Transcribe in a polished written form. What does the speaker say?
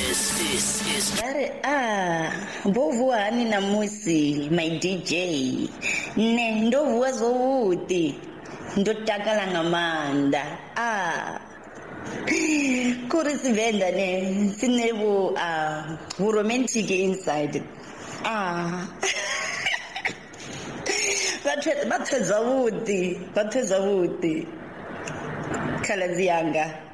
This is Bovuani na musi my DJ ne ndo vuwa zouti ndo takala ngamanda kuri sivenda ne sinebu romantic inside batweza vuti khalazi yanga